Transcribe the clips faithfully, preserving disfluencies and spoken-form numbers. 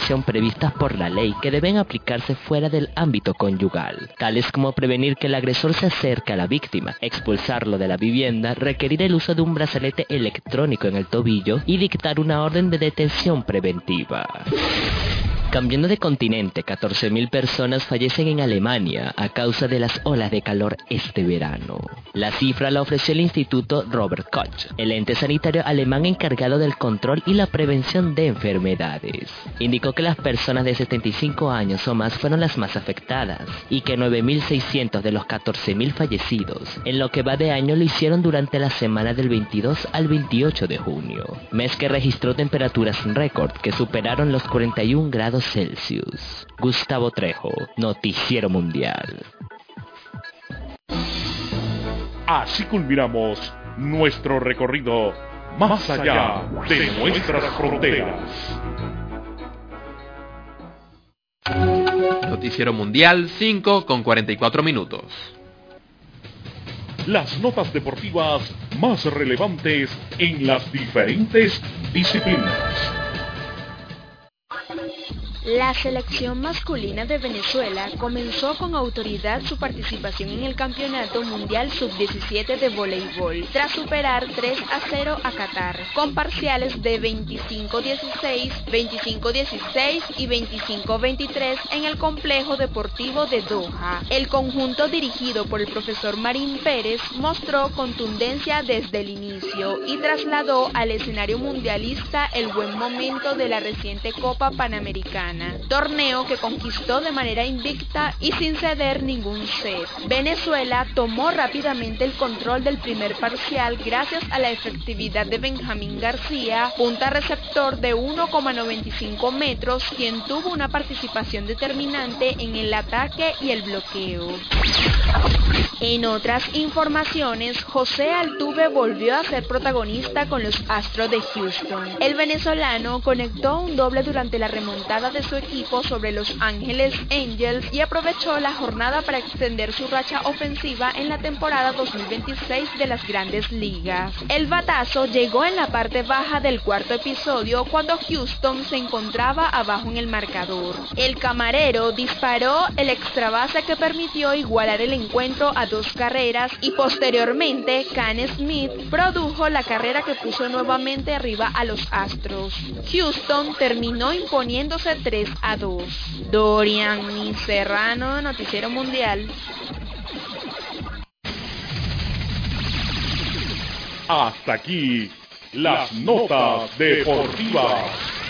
protección previstas por la ley que deben aplicarse fuera del ámbito conyugal, tales como prevenir que el agresor se acerque a la víctima, expulsarlo de la vivienda, requerir el uso de un brazalete electrónico en el tobillo y dictar una orden de detención preventiva. Cambiando de continente, catorce mil personas fallecen en Alemania a causa de las olas de calor este verano. La cifra la ofreció el Instituto Robert Koch, el ente sanitario alemán encargado del control y la prevención de enfermedades. Indicó que las personas de setenta y cinco años o más fueron las más afectadas y que nueve mil seiscientos de los catorce mil fallecidos en lo que va de año lo hicieron durante la semana del veintidós al veintiocho de junio, mes que registró temperaturas récord que superaron los cuarenta y un grados Celsius. Gustavo Trejo, Noticiero Mundial. Así culminamos nuestro recorrido más allá de nuestras fronteras. Noticiero Mundial cinco con cuarenta y cuatro minutos. Las notas deportivas más relevantes en las diferentes disciplinas. La selección masculina de Venezuela comenzó con autoridad su participación en el Campeonato Mundial sub diecisiete de voleibol, tras superar tres a cero a Qatar, con parciales de veinticinco dieciséis, veinticinco dieciséis y veinticinco veintitrés en el complejo deportivo de Doha. El conjunto dirigido por el profesor Marín Pérez mostró contundencia desde el inicio y trasladó al escenario mundialista el buen momento de la reciente Copa Panamericana, torneo que conquistó de manera invicta y sin ceder ningún set. Venezuela tomó rápidamente el control del primer parcial gracias a la efectividad de Benjamín García, punta receptor de uno coma noventa y cinco metros, quien tuvo una participación determinante en el ataque y el bloqueo. En otras informaciones, José Altuve volvió a ser protagonista con los Astros de Houston. El venezolano conectó un doble durante la remontada de su equipo sobre Los Ángeles Angels y aprovechó la jornada para extender su racha ofensiva en la temporada dos mil veintiséis de las Grandes Ligas. El batazo llegó en la parte baja del cuarto episodio cuando Houston se encontraba abajo en el marcador. El camarero disparó el extra base que permitió igualar el encuentro a dos carreras y posteriormente Can Smith produjo la carrera que puso nuevamente arriba a los Astros. Houston terminó imponiéndose tres a dos. Dorian Serrano, Noticiero Mundial. Hasta aquí las notas deportivas.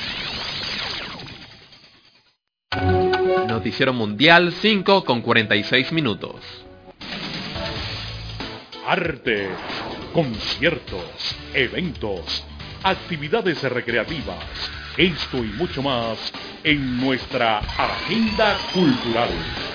Noticiero Mundial cinco con cuarenta y seis minutos. Arte, conciertos, eventos, actividades recreativas, esto y mucho más en nuestra agenda cultural.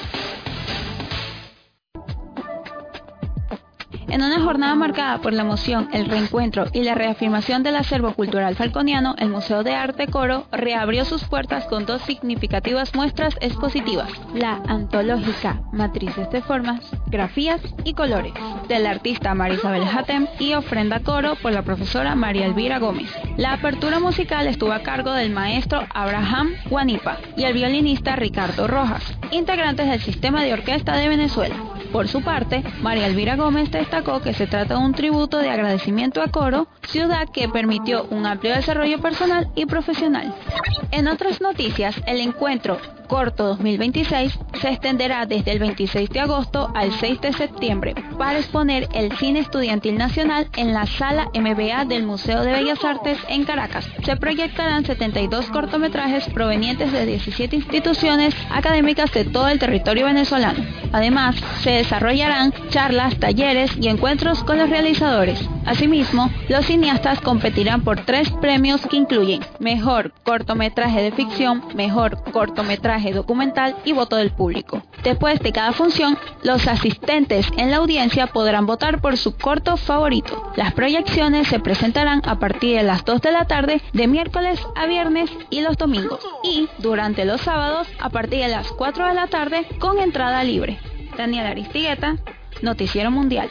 En una jornada marcada por la emoción, el reencuentro y la reafirmación del acervo cultural falconiano, el Museo de Arte Coro reabrió sus puertas con dos significativas muestras expositivas: la antológica Matrices de Formas, Grafías y Colores, del artista María Isabel Hatem, y Ofrenda Coro por la profesora María Elvira Gómez. La apertura musical estuvo a cargo del maestro Abraham Guanipa y el violinista Ricardo Rojas, integrantes del Sistema de Orquesta de Venezuela. Por su parte, María Elvira Gómez destacó que se trata de un tributo de agradecimiento a Coro, ciudad que permitió un amplio desarrollo personal y profesional. En otras noticias, el encuentro Corto dos mil veintiséis se extenderá desde el veintiséis de agosto al seis de septiembre para exponer el cine estudiantil nacional en la Sala M B A del Museo de Bellas Artes en Caracas. Se proyectarán setenta y dos cortometrajes provenientes de diecisiete instituciones académicas de todo el territorio venezolano. Además, se desarrollarán charlas, talleres y encuentros con los realizadores. Asimismo, los cineastas competirán por tres premios que incluyen Mejor Cortometraje de Ficción, Mejor Cortometraje Documental y voto del público. Después de cada función, los asistentes en la audiencia podrán votar por su corto favorito. Las proyecciones se presentarán a partir de las dos de la tarde de miércoles a viernes y los domingos, y durante los sábados a partir de las cuatro de la tarde con entrada libre. Daniela Aristigueta, Noticiero Mundial.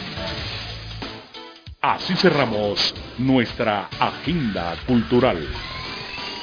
Así cerramos nuestra agenda cultural.